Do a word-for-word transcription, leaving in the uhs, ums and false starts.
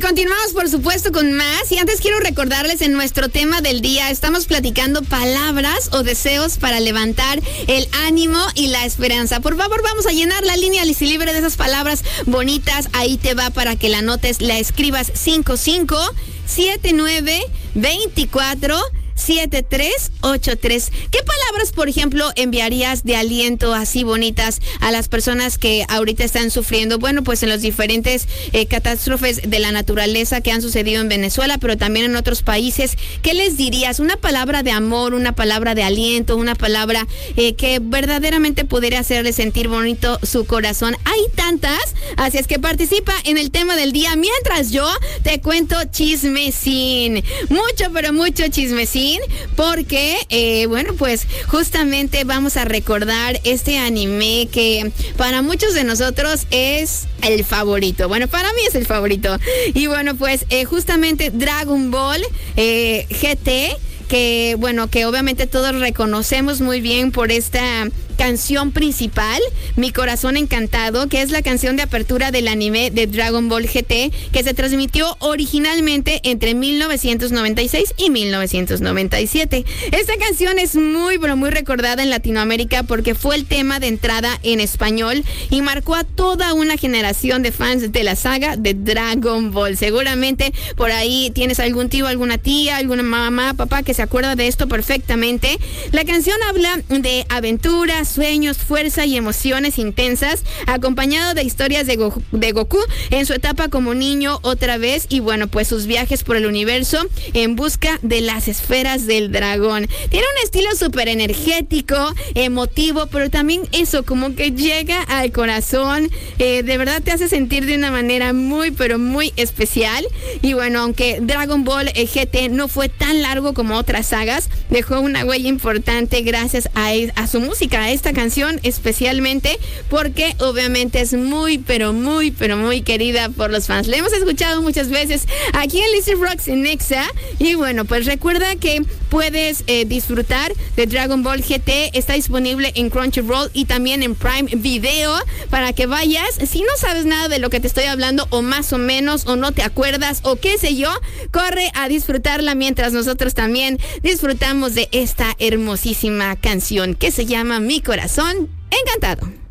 continuamos, por supuesto, con más. Y antes quiero recordarles en nuestro tema del día, estamos platicando palabras o deseos para levantar el ánimo y la esperanza. Por favor, vamos a llenar la línea libre de esas palabras bonitas. Ahí te va para que la anotes, la escribas cinco cinco siete nueve veinticuatro siete tres ocho tres. ¿Qué palabras, por ejemplo, enviarías de aliento así bonitas a las personas que ahorita están sufriendo? Bueno, pues en los diferentes eh, catástrofes de la naturaleza que han sucedido en Venezuela, pero también en otros países. ¿Qué les dirías? Una palabra de amor, una palabra de aliento, una palabra eh, que verdaderamente podría hacerles sentir bonito su corazón. Hay tantas, así es que participa en el tema del día mientras yo te cuento chismecín. Mucho, pero mucho chismecín. Porque, eh, bueno, pues justamente vamos a recordar este anime que para muchos de nosotros es el favorito. Bueno, para mí es el favorito. Y bueno, pues eh, justamente Dragon Ball eh, G T, que bueno, que obviamente todos reconocemos muy bien por esta canción principal, Mi Corazón Encantado, que es la canción de apertura del anime de Dragon Ball G T, que se transmitió originalmente entre mil novecientos noventa y seis y mil novecientos noventa y siete. Esta canción es muy, pero muy recordada en Latinoamérica porque fue el tema de entrada en español y marcó a toda una generación de fans de la saga de Dragon Ball. Seguramente por ahí tienes algún tío, alguna tía, alguna mamá, papá que se acuerda de esto perfectamente. La canción habla de aventuras, sueños, fuerza y emociones intensas, acompañado de historias de, Go- de Goku en su etapa como niño otra vez y bueno, pues sus viajes por el universo en busca de las esferas del dragón. Tiene un estilo súper energético, emotivo, pero también eso, como que llega al corazón, eh, de verdad te hace sentir de una manera muy, pero muy especial. Y bueno, aunque Dragon Ball eh, G T no fue tan largo como otras sagas, dejó una huella importante gracias a, a su música, a esta canción especialmente, porque obviamente es muy, pero muy, pero muy querida por los fans. La hemos escuchado muchas veces aquí en Lizzy Rocks en Nexa. Y bueno, pues recuerda que puedes eh, disfrutar de Dragon Ball G T. Está disponible en Crunchyroll y también en Prime Video para que vayas. Si no sabes nada de lo que te estoy hablando, o más o menos, o no te acuerdas, o qué sé yo, corre a disfrutarla mientras nosotros también disfrutamos de esta hermosísima canción que se llama Mi Corazón Encantado.